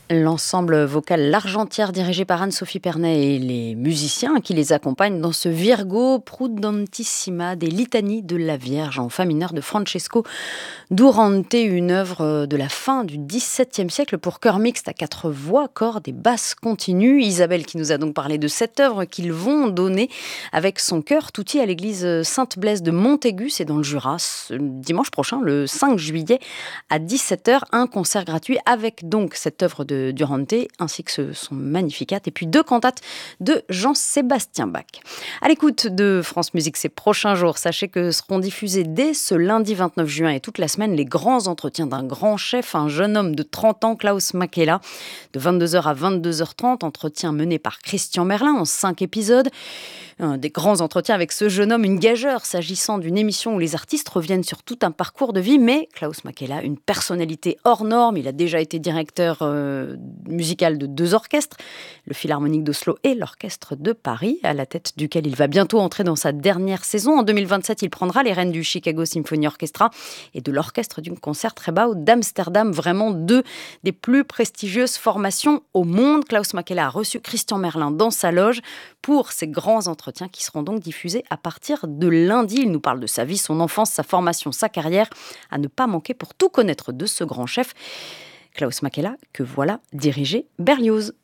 L'ensemble vocal L'Argentière dirigé par Anne-Sophie Pernet et les musiciens qui les accompagnent dans ce Virgo Prudentissima des litanies de la Vierge en fa mineur de Francesco Durante, une œuvre de la fin du XVIIe siècle pour chœur mixte à 4 voix, cordes et basses continues. Isabelle qui nous a donc parlé de cette œuvre qu'ils vont donner avec son chœur Tutti à l'église Sainte-Blaise de Montaigu, c'est dans le Jura, dimanche prochain, le 5 juillet à 17h, un concert gratuit avec donc cette œuvre de Durante ainsi que son Magnificat et puis 2 cantates de Jean-Sébastien Bach. À l'écoute de France Musique ces prochains jours, sachez que seront diffusés dès ce lundi 29 juin et toute la semaine les grands entretiens d'un grand chef, un jeune homme de 30 ans, Klaus Makela, de 22h à 22h30, entretien mené par Christian Merlin en 5 épisodes. Des grands entretiens avec ce jeune homme, une gageure s'agissant d'une émission où les artistes reviennent sur tout un parcours de vie, mais Klaus Makela, une personnalité hors norme, il a déjà été directeur musical de 2 orchestres, le Philharmonique d'Oslo et l'Orchestre de Paris, à la tête duquel il va bientôt entrer dans sa dernière saison. En 2027, il prendra les rênes du Chicago Symphony Orchestra et de l'Orchestre du Concertgebouw d'Amsterdam, vraiment 2 des plus prestigieuses formations au monde. Klaus Makela a reçu Christian Merlin dans sa loge pour ces grands entretiens qui seront donc diffusés à partir de lundi. Il nous parle de sa vie, son enfance, sa formation, sa carrière, à ne pas manquer pour tout connaître de ce grand chef. Klaus Makela, que voilà diriger Berlioz.